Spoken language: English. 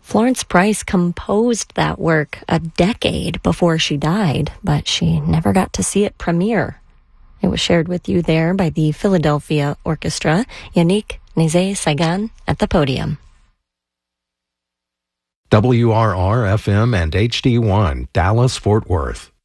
Florence Price composed that work a decade before she died, but she never got to see it premiere. It was shared with you there by the Philadelphia Orchestra, Yannick Nézet-Séguin at the podium. WRR-FM and HD1, Dallas-Fort Worth.